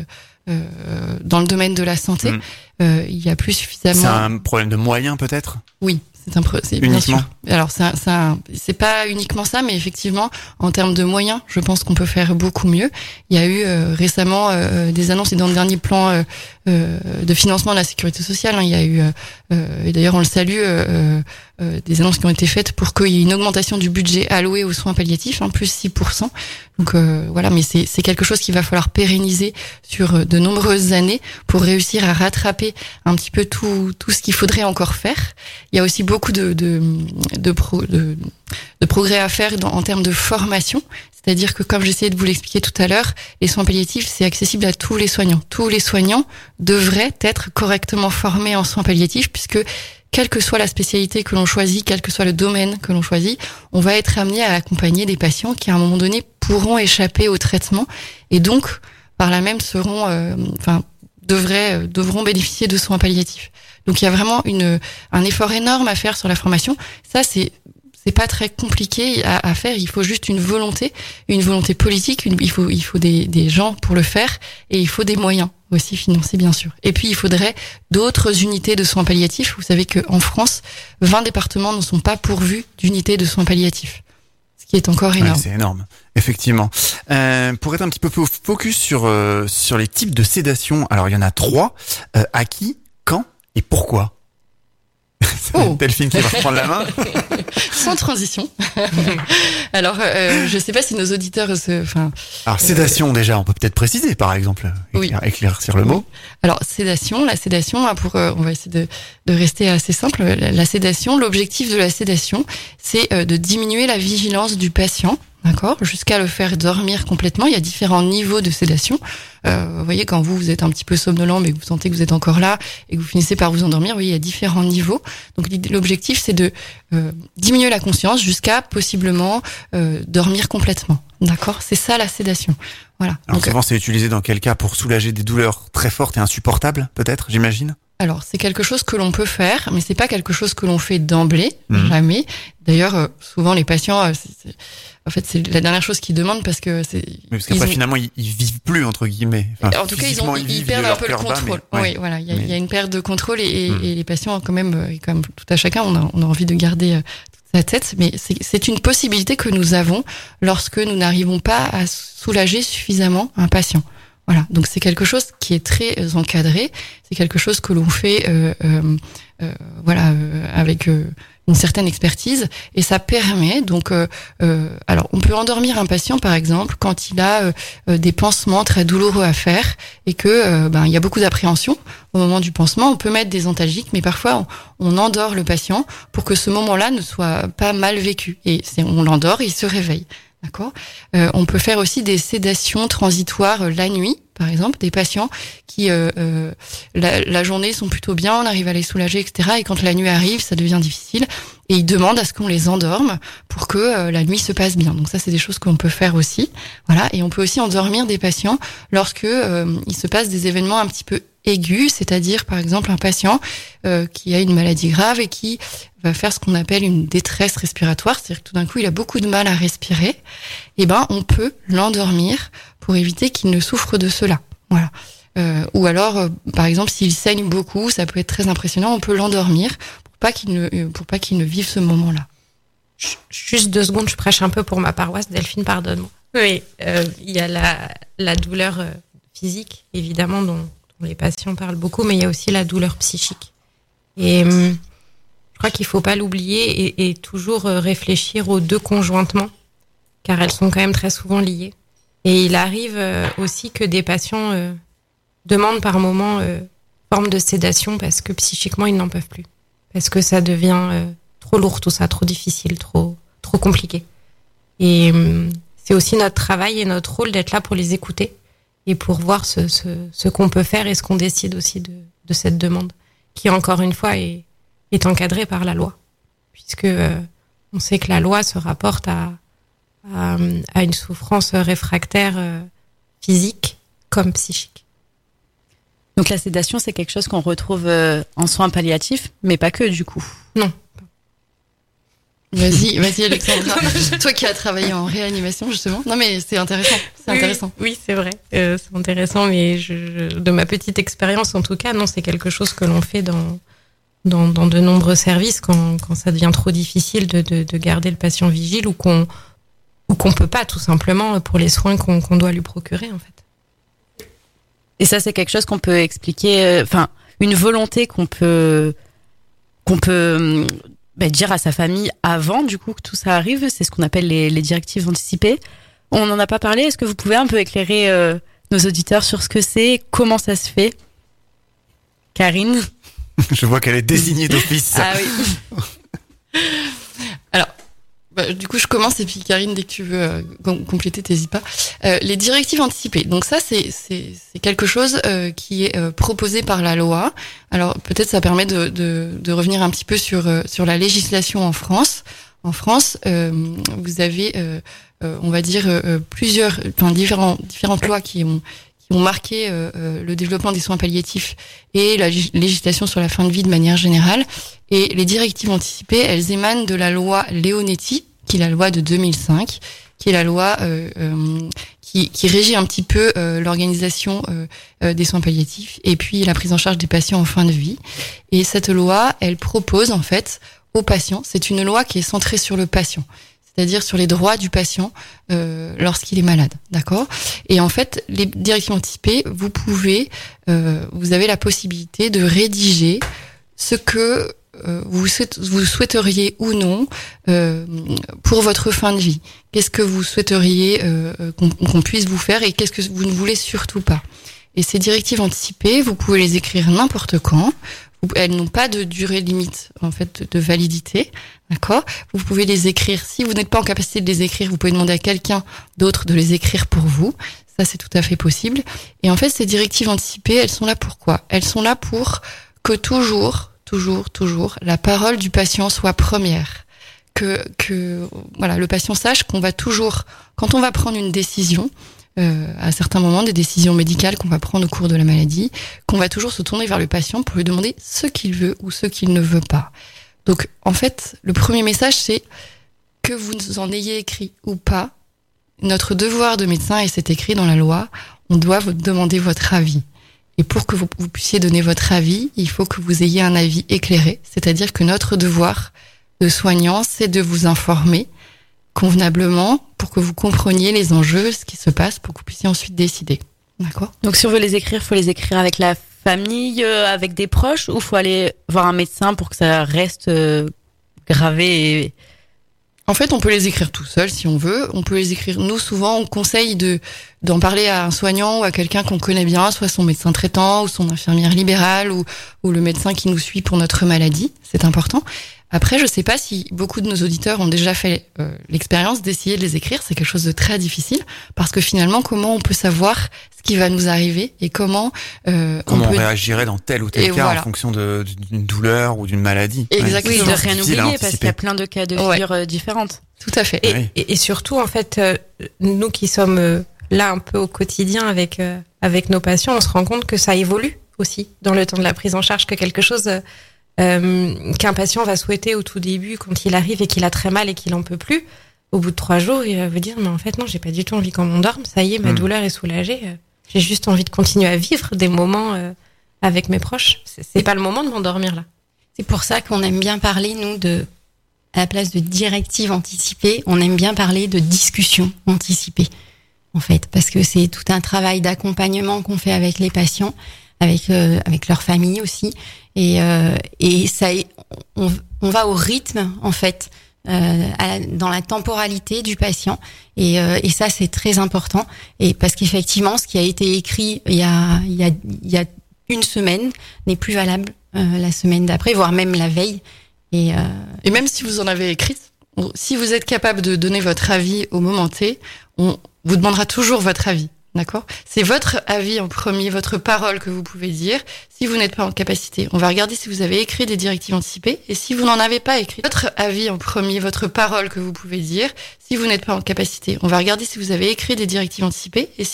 dans le domaine de la santé. Il y a plus suffisamment. C'est un problème de moyens, peut-être? Oui. C'est bien sûr. Alors c'est pas uniquement ça, mais effectivement en termes de moyens, je pense qu'on peut faire beaucoup mieux. Il y a eu récemment des annonces et dans le dernier plan de financement de la sécurité sociale, il y a eu et d'ailleurs on le salue des annonces qui ont été faites pour qu'il y ait une augmentation du budget alloué aux soins palliatifs, plus 6%. Donc voilà, mais c'est quelque chose qu'il va falloir pérenniser sur de nombreuses années pour réussir à rattraper un petit peu tout ce qu'il faudrait encore faire. Il y a aussi beaucoup de progrès à faire en termes de formation. C'est-à-dire que, comme j'essayais de vous l'expliquer tout à l'heure, les soins palliatifs, c'est accessible à tous les soignants. Tous les soignants devraient être correctement formés en soins palliatifs, puisque quelle que soit la spécialité que l'on choisit, quel que soit le domaine que l'on choisit, on va être amené à accompagner des patients qui, à un moment donné, pourront échapper au traitement et donc, par là même, devront bénéficier de soins palliatifs. Donc, il y a vraiment un effort énorme à faire sur la formation. Ça, c'est pas très compliqué à faire. Il faut juste une volonté politique. Il faut des gens pour le faire et il faut des moyens aussi financiers, bien sûr. Et puis, il faudrait d'autres unités de soins palliatifs. Vous savez qu'en France, 20 départements ne sont pas pourvus d'unités de soins palliatifs. Ce qui est encore énorme. Ouais, c'est énorme. Effectivement. Pour être un petit peu focus sur les types de sédation. Alors, il y en a 3. À qui, quand et pourquoi? C'est Delphine qui va reprendre la main. Sans transition. Alors, je sais pas si nos auditeurs Alors, sédation, déjà, on peut peut-être préciser, par exemple. Éclaircir le mot. Alors, la sédation, on va essayer de rester assez simple. La sédation, l'objectif de la sédation, c'est de diminuer la vigilance du patient. D'accord, jusqu'à le faire dormir complètement. Il y a différents niveaux de sédation. Vous voyez, quand vous êtes un petit peu somnolent, mais que vous sentez que vous êtes encore là et que vous finissez par vous endormir, vous voyez, il y a différents niveaux. Donc l'objectif, c'est de diminuer la conscience jusqu'à possiblement dormir complètement. D'accord, c'est ça la sédation. Voilà. Alors donc, souvent, c'est utilisé dans quel cas? Pour soulager des douleurs très fortes et insupportables, peut-être, j'imagine? Alors, c'est quelque chose que l'on peut faire, mais c'est pas quelque chose que l'on fait d'emblée, jamais. D'ailleurs, souvent les patients, en fait, c'est la dernière chose qu'ils demandent parce que c'est. Oui, parce qu'après, finalement, ils vivent plus entre guillemets. En tout cas, ils perdent un peu le contrôle. Oui, voilà, il y a une perte de contrôle et les patients, quand même, comme tout à chacun, on a envie de garder toute sa tête, mais c'est une possibilité que nous avons lorsque nous n'arrivons pas à soulager suffisamment un patient. Voilà, donc c'est quelque chose qui est très encadré, c'est quelque chose que l'on fait avec une certaine expertise et ça permet donc alors on peut endormir un patient par exemple quand il a des pansements très douloureux à faire et que il y a beaucoup d'appréhension au moment du pansement, on peut mettre des antalgiques mais parfois on endort le patient pour que ce moment-là ne soit pas mal vécu et on l'endort et il se réveille. D'accord. On peut faire aussi des sédations transitoires la nuit, par exemple, des patients qui la journée sont plutôt bien, on arrive à les soulager, etc. Et quand la nuit arrive, ça devient difficile. Et ils demandent à ce qu'on les endorme pour que la nuit se passe bien. Donc ça, c'est des choses qu'on peut faire aussi. Voilà. Et on peut aussi endormir des patients lorsque il se passe des événements un petit peu aigus, c'est-à-dire par exemple un patient qui a une maladie grave et qui va faire ce qu'on appelle une détresse respiratoire, c'est-à-dire que tout d'un coup il a beaucoup de mal à respirer, et on peut l'endormir pour éviter qu'il ne souffre de cela. Voilà. Ou alors par exemple s'il saigne beaucoup, ça peut être très impressionnant, on peut l'endormir pour pas qu'ils ne vivent ce moment-là. Juste 2 secondes, je prêche un peu pour ma paroisse. Delphine, pardonne-moi. Oui, il y a la douleur physique, évidemment, dont les patients parlent beaucoup, mais il y a aussi la douleur psychique. Et je crois qu'il faut pas l'oublier et toujours réfléchir aux 2 conjointement, car elles sont quand même très souvent liées. Et il arrive aussi que des patients demandent par moment forme de sédation parce que psychiquement, ils n'en peuvent plus. Parce que ça devient trop lourd tout ça, trop difficile, trop compliqué. Et c'est aussi notre travail et notre rôle d'être là pour les écouter et pour voir ce qu'on peut faire et ce qu'on décide aussi de cette demande, qui encore une fois est encadrée par la loi, puisque on sait que la loi se rapporte à une souffrance réfractaire physique comme psychique. Donc la sédation, c'est quelque chose qu'on retrouve en soins palliatifs, mais pas que du coup. Non. Vas-y Alexandra, toi qui as travaillé en réanimation justement. Non mais c'est intéressant, intéressant. Oui, c'est vrai, c'est intéressant, mais de ma petite expérience en tout cas, non, c'est quelque chose que l'on fait dans de nombreux services quand ça devient trop difficile de garder le patient vigile ou qu'on peut pas tout simplement pour les soins qu'on doit lui procurer en fait. Et ça, c'est quelque chose qu'on peut expliquer, une volonté qu'on peut dire à sa famille avant du coup que tout ça arrive. C'est ce qu'on appelle les directives anticipées. On n'en a pas parlé. Est-ce que vous pouvez un peu éclairer nos auditeurs sur ce que c'est, comment ça se fait? Karine? Je vois qu'elle est désignée d'office. Ah oui. Alors, du coup, je commence et puis Karine, dès que tu veux compléter, t'hésites pas. Les directives anticipées. Donc ça, c'est quelque chose qui est proposé par la loi. Alors peut-être ça permet de revenir un petit peu sur la législation en France. En France, vous avez, on va dire, différentes lois qui ont marqué le développement des soins palliatifs et la législation sur la fin de vie de manière générale. Et les directives anticipées, elles émanent de la loi Leonetti, qui est la loi de 2005, qui est la loi qui régit un petit peu l'organisation des soins palliatifs et puis la prise en charge des patients en fin de vie. Et cette loi, elle propose en fait aux patients, c'est une loi qui est centrée sur le patient, c'est-à-dire sur les droits du patient lorsqu'il est malade, d'accord? Et en fait, les directives anticipées, vous avez la possibilité de rédiger ce que vous souhaiteriez ou non pour votre fin de vie. Qu'est-ce que vous souhaiteriez qu'on puisse vous faire et qu'est-ce que vous ne voulez surtout pas. Et ces directives anticipées, vous pouvez les écrire n'importe quand. Elles n'ont pas de durée limite en fait de validité, d'accord? Vous pouvez les écrire. Si vous n'êtes pas en capacité de les écrire, vous pouvez demander à quelqu'un d'autre de les écrire pour vous. Ça, c'est tout à fait possible. Et en fait, ces directives anticipées, elles sont là pour quoi? Elles sont là pour que toujours, la parole du patient soit première. Que voilà, le patient sache qu'on va toujours, quand on va prendre une décision, à certains moments, des décisions médicales qu'on va prendre au cours de la maladie, qu'on va toujours se tourner vers le patient pour lui demander ce qu'il veut ou ce qu'il ne veut pas. Donc, en fait, le premier message, c'est que vous en ayez écrit ou pas, notre devoir de médecin, et c'est écrit dans la loi, on doit vous demander votre avis. Et pour que vous puissiez donner votre avis, il faut que vous ayez un avis éclairé. C'est-à-dire que notre devoir de soignant, c'est de vous informer convenablement pour que vous compreniez les enjeux, ce qui se passe, pour que vous puissiez ensuite décider. D'accord? Donc si on veut les écrire, faut les écrire avec la famille, avec des proches, ou faut aller voir un médecin pour que ça reste gravé En fait, on peut les écrire tout seul si on veut. On peut les écrire. Nous, souvent, on conseille d'en parler à un soignant ou à quelqu'un qu'on connaît bien, soit son médecin traitant ou son infirmière libérale ou le médecin qui nous suit pour notre maladie. C'est important. Après, je sais pas si beaucoup de nos auditeurs ont déjà fait l'expérience d'essayer de les écrire. C'est quelque chose de très difficile parce que finalement, comment on peut savoir ce qui va nous arriver et comment on réagirait dans tel ou tel cas en fonction d'une douleur ou d'une maladie. Exactement. Oui, de rien oublier parce qu'il y a plein de cas de figure différentes. Tout à fait. Et surtout, en fait, nous qui sommes là un peu au quotidien avec nos patients, on se rend compte que ça évolue aussi dans le temps de la prise en charge, que quelque chose qu'un patient va souhaiter au tout début quand il arrive et qu'il a très mal et qu'il en peut plus, au bout de 3 jours, il va vous dire mais en fait non, j'ai pas du tout envie qu'on m'endorme, ça y est, ma douleur est soulagée, j'ai juste envie de continuer à vivre des moments avec mes proches. C'est pas le moment de m'endormir là. C'est pour ça qu'on aime bien parler, nous, à la place de directive anticipée, on aime bien parler de discussion anticipée, en fait, parce que c'est tout un travail d'accompagnement qu'on fait avec les patients, avec leur famille aussi, et ça, on va au rythme, en fait, dans la temporalité du patient, et ça c'est très important, et parce qu'effectivement, ce qui a été écrit il y a une semaine n'est plus valable la semaine d'après, voire même la veille. Et même si vous en avez écrit, si vous êtes capable de donner votre avis au moment T, on vous demandera toujours votre avis. D'accord ? C'est votre avis en premier, votre parole que vous pouvez dire. Si vous n'êtes pas en capacité, on va regarder si vous avez écrit des directives anticipées. Et si vous n'en avez pas écrit, votre avis en premier, votre parole que vous pouvez dire. Si vous n'êtes pas en capacité, on va regarder si vous avez écrit des directives anticipées. Et